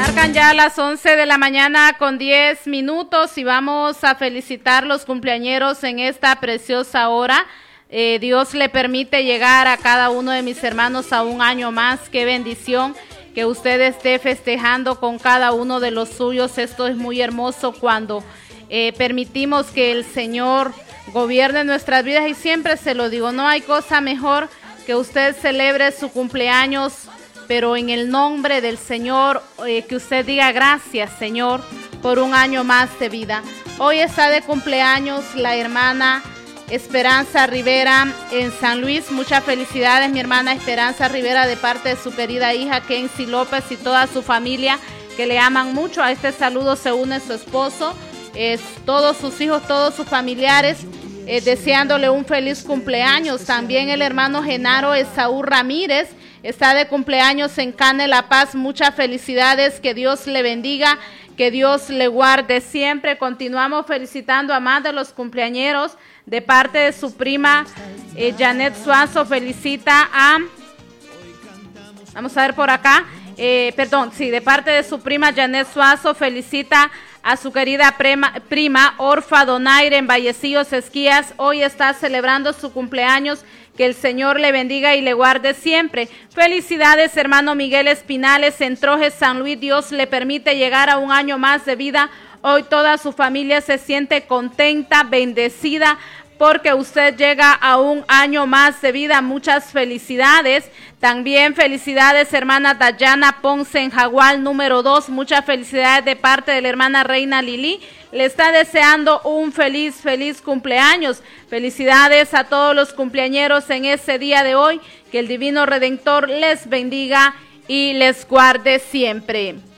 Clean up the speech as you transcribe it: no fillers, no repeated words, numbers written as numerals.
Marcan ya las 11 de la mañana con 10 minutos y vamos a felicitar los cumpleañeros en esta preciosa hora. Dios le permite llegar a cada uno de mis hermanos a un año más. Qué bendición que usted esté festejando con cada uno de los suyos. Esto es muy hermoso cuando permitimos que el Señor gobierne nuestras vidas, y siempre se lo digo, no hay cosa mejor que usted celebre su cumpleaños, pero en el nombre del Señor, que usted diga gracias, Señor, por un año más de vida. Hoy está de cumpleaños la hermana Esperanza Rivera en San Luis. Muchas felicidades, mi hermana Esperanza Rivera, de parte de su querida hija Kenzie López y toda su familia, que le aman mucho. A este saludo se une su esposo, todos sus hijos, todos sus familiares, deseándole un feliz cumpleaños. También el hermano Genaro Esaú Ramírez está de cumpleaños en Cane La Paz. Muchas felicidades, que Dios le bendiga, que Dios le guarde siempre. Continuamos felicitando a más de los cumpleañeros. De parte de su prima Janet Suazo, felicita a, vamos a ver por acá, de parte de su prima Janet Suazo, felicita a su querida prima Orfa Donaire en Vallecillos, Esquías. Hoy está celebrando su cumpleaños. Que el Señor le bendiga y le guarde siempre. Felicidades, hermano Miguel Espinales en Trojes, San Luis. Dios le permite llegar a un año más de vida. Hoy toda su familia se siente contenta, bendecida, porque usted llega a un año más de vida. Muchas felicidades. También felicidades, hermana Dayana Ponce en Jagual número 2. Muchas felicidades de parte de la hermana Reina Lili. Le está deseando un feliz cumpleaños. Felicidades a todos los cumpleañeros en ese día de hoy. Que el Divino Redentor les bendiga y les guarde siempre.